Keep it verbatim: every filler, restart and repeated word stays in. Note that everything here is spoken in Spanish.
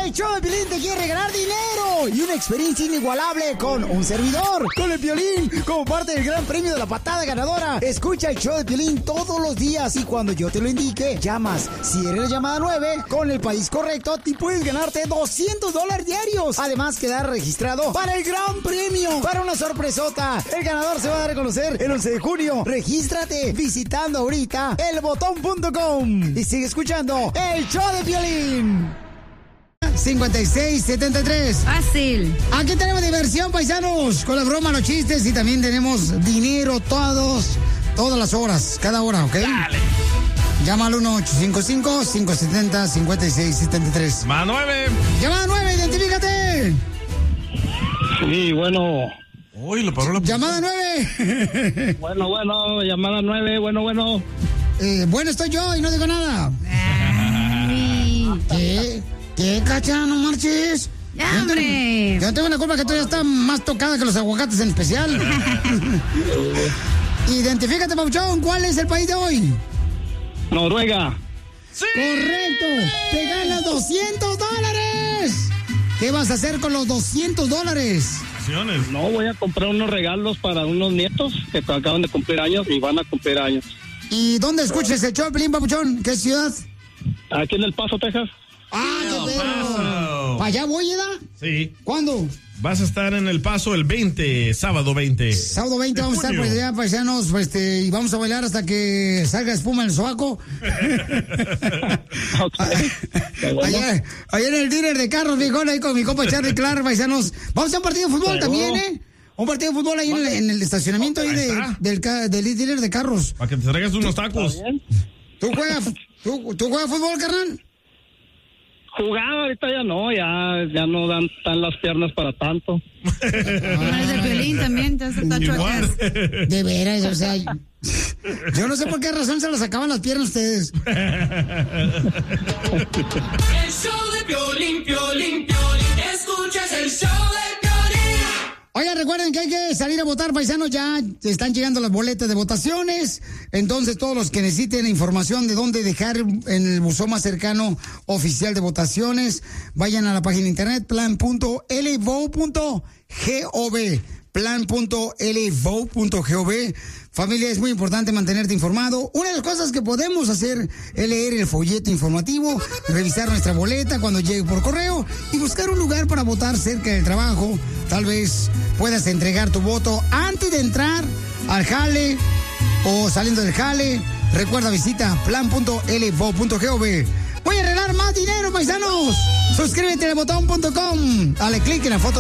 El show de Piolín te quiere regalar dinero y una experiencia inigualable con un servidor, con el Piolín, como parte del gran premio de la patada ganadora. Escucha el show de Piolín todos los días y cuando yo te lo indique, llamas. Si eres la llamada nueve, con el país correcto, te puedes ganarte doscientos dólares diarios. Además, quedar registrado para el gran premio, para una sorpresota. El ganador se va a dar a conocer el once de junio. Regístrate visitando ahorita el botón punto com y sigue escuchando el show de Piolín. cincuenta y seis setenta y tres. Fácil. Aquí tenemos diversión, paisanos, con la broma, los chistes y también tenemos dinero todos, todas las horas, cada hora, ¿ok? Dale. Llama al uno ocho cinco cinco, cinco siete cero, cinco seis siete tres. Llamada nueve. Llamada nueve, identifícate. Sí, bueno. Uy, lo paró la... Llamada nueve. Bueno, bueno, llamada nueve, bueno, bueno. Eh, bueno, estoy yo y no digo nada. ¿Qué? ¿Qué, cacha? No marches. Ya, Yo hombre. tengo- Yo tengo una culpa que tú ya estás más tocada que los aguacates en especial. Identifícate, Pauchón, ¿cuál es el país de hoy? Noruega. ¡Sí! Correcto. Te ganas doscientos dólares. ¿Qué vas a hacer con los doscientos dólares? Acciones. No, voy a comprar unos regalos para unos nietos que acaban de cumplir años y van a cumplir años. ¿Y dónde escuchas el show, Pelín, Papuchón? ¿Qué ciudad? Aquí en El Paso, Texas. ¡Ah, qué Paso. perro! ¿Para allá voy, Eda? Sí. ¿Cuándo? Vas a estar en El Paso el veinte, sábado veinte. Sábado veinte de vamos a estar junio. pues allá, paisanos, pues, este, y vamos a bailar hasta que salga espuma en el sobaco. Ok. Qué bueno. Allá, allá en el dealer de carros, viejón, ahí con mi compa Charlie Clark, paisanos. Vamos a un partido de fútbol Seguro. también, ¿eh? Un partido de fútbol ahí en el, en el estacionamiento ahí Ahí de- está. del, ca- del dealer de carros. Para que te traigas unos tacos. ¿Está bien? ¿Tú juegas, tú, tú juegas fútbol, carnal? Jugaba, ahorita ya no, ya, ya no dan tan las piernas para tanto. Como el de Piolín también, te hace Igual. tachuecas. De veras, o sea, yo no sé por qué razón se las acaban las piernas ustedes. El show de Piolín, Piolín, Piolín. Escuchas el show de Piolín. Oigan, recuerden que hay que salir a votar, paisanos, ya están llegando las boletas de votaciones, entonces todos los que necesiten información de dónde dejar en el buzón más cercano oficial de votaciones, vayan a la página de internet plan punto l v o punto gov, plan punto l v o punto gov. Familia, es muy importante mantenerte informado. Una de las cosas que podemos hacer es leer el folleto informativo, revisar nuestra boleta cuando llegue por correo y buscar un lugar para votar cerca del trabajo. Tal vez puedas entregar tu voto antes de entrar al jale o saliendo del jale. Recuerda, visita plan punto l v o punto gov. Voy a arreglar más dinero, paisanos. Suscríbete al botón punto com. Dale clic en la foto